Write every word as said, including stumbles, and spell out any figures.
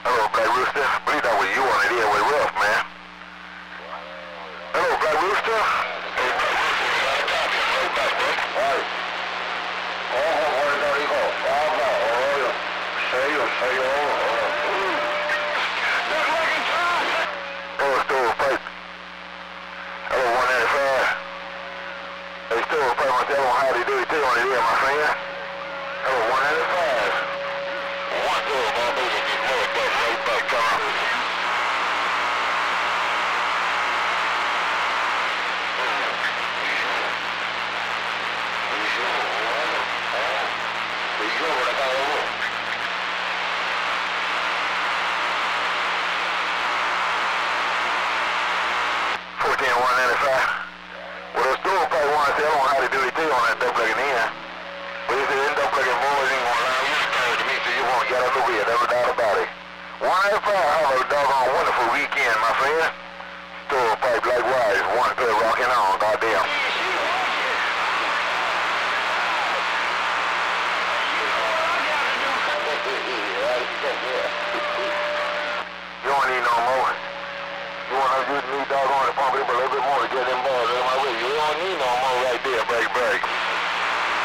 Hello, Black Rooster. I believe that was you on it here with Ruff, man. Hello, Black Rooster. Hey, Black Rooster. Hey, oh, where's that ego? Oh, no, oh, say you, say you, oh, hello, Stovepipe. Hello, one ninety-five. Hey, Stovepipe, I tell them how they do it too on it here, my friend. Hello, one ninety-five. One two, my baby, get more back, right back, come on. fourteen one ninety-five. Well, those Stovepipe want to tell them how they do it too on that double plugging in. But if they end up plugging more, it ain't going to allow you to turn to me, so you won't get out of the way, never doubt about it. one ninety-five, have a doggone wonderful weekend, my friend. Stovepipe likewise, one pair rocking on, goddamn. You don't need no more. You want to use me doggone to pump it up a little bit more to get them balls in my